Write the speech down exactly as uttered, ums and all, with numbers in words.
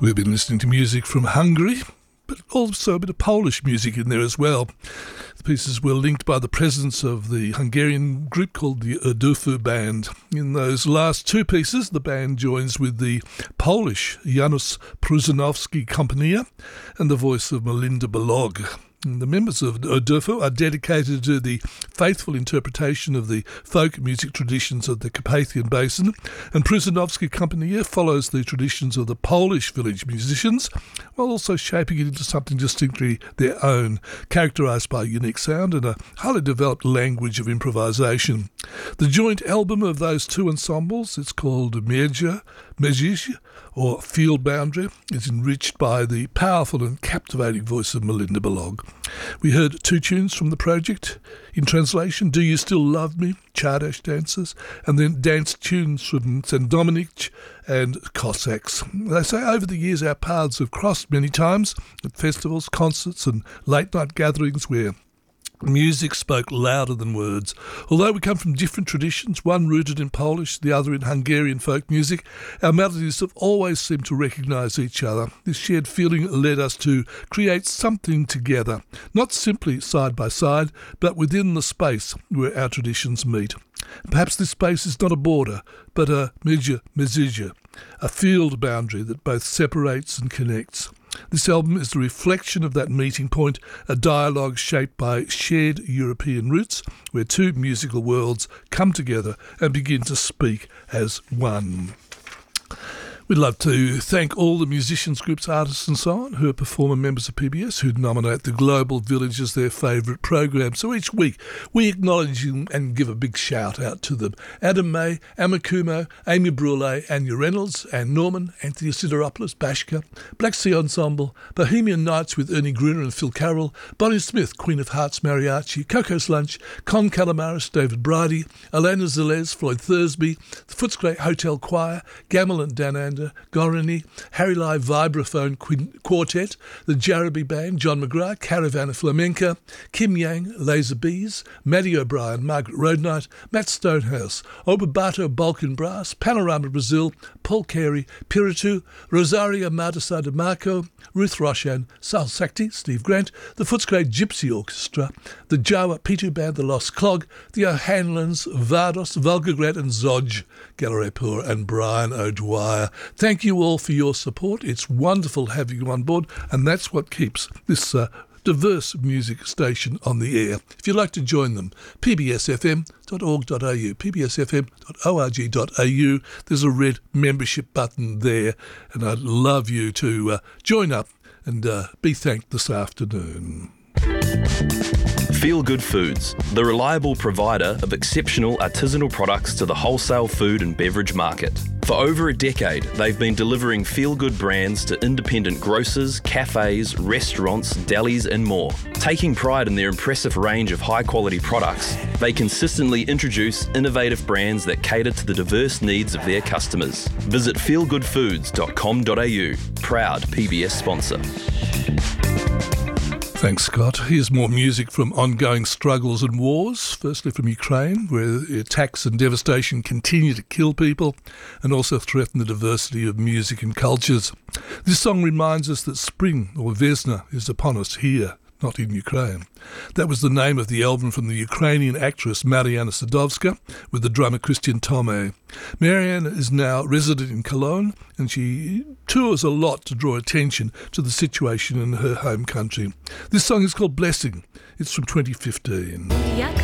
We've been listening to music from Hungary, but also a bit of Polish music in there as well. The pieces were linked by the presence of the Hungarian group called the Erdőfő Band. In those last two pieces, the band joins with the Polish Janusz Pruszanowski Kompania and the voice of Melinda Balog. And the members of Erdőfő are dedicated to the faithful interpretation of the folk music traditions of the Carpathian Basin, and Pruszanowski Kompania follows the traditions of the Polish village musicians, while also shaping it into something distinctly their own, characterised by a unique sound and a highly developed language of improvisation. The joint album of those two ensembles, it's called Mierze, Mezij, or Field Boundary, is enriched by the powerful and captivating voice of Melinda Balog. We heard two tunes from the project. In translation, Do You Still Love Me, Czardash Dancers, and then dance tunes from Saint Dominic and Cossacks. They say over the years our paths have crossed many times at festivals, concerts and late-night gatherings where music spoke louder than words. Although we come from different traditions, one rooted in Polish, the other in Hungarian folk music, our melodies have always seemed to recognise each other. This shared feeling led us to create something together, not simply side by side, but within the space where our traditions meet. Perhaps this space is not a border, but a mezij, mezij, a field boundary that both separates and connects. This album is the reflection of that meeting point, a dialogue shaped by shared European roots, where two musical worlds come together and begin to speak as one. We'd love to thank all the musicians, groups, artists and so on who are performer members of P B S who nominate the Global Village as their favourite program. So each week we acknowledge and give a big shout out to them. Adam May, Amakumo, Amy Brule, Anya Reynolds, Anne Norman, Anthony Sideropoulos, Bashka, Black Sea Ensemble, Bohemian Nights with Ernie Gruner and Phil Carroll, Bonnie Smith, Queen of Hearts Mariachi, Coco's Lunch, Con Calamaris, David Bridie, Elena Zelez, Floyd Thursby, the Footscray Hotel Choir, Gamel and Dan Ander, Gorani, Harry Lai Vibraphone Quartet, the Jaraby Band, John McGrath, Caravana Flamenca, Kim Yang, Laser Bees, Maddie O'Brien, Margaret Roadnight, Matt Stonehouse, Obabato Balkan Brass, Panorama Brazil, Paul Carey, Piritu, Rosaria Mardasa de Marco, Ruth Roshan, Sal Sakti, Steve Grant, the Footscray Gypsy Orchestra, the Jawa Pitu Band, the Lost Clog, the O'Hanlons, Vardos, Volgograd and Zodge, Galarepur and Brian O'Dwyer. Thank you all for your support. It's wonderful having you on board, and that's what keeps this uh, diverse music station on the air. If you'd like to join them, p b s f m dot org dot a u, p b s f m dot org dot a u. There's a red membership button there, and I'd love you to uh, join up and uh, be thanked this afternoon. Feel Good Foods, the reliable provider of exceptional artisanal products to the wholesale food and beverage market. For over a decade, they've been delivering feel-good brands to independent grocers, cafes, restaurants, delis and more. Taking pride in their impressive range of high-quality products, they consistently introduce innovative brands that cater to the diverse needs of their customers. Visit feel good foods dot com dot a u, proud P B S sponsor. Thanks, Scott. Here's more music from ongoing struggles and wars, firstly from Ukraine, where attacks and devastation continue to kill people and also threaten the diversity of music and cultures. This song reminds us that spring, or Vesna, is upon us here, not in Ukraine. That was the name of the album from the Ukrainian actress Mariana Sadovska with the drummer Christian Tomei. Mariana is now resident in Cologne and she tours a lot to draw attention to the situation in her home country. This song is called Blessing. It's from twenty fifteen.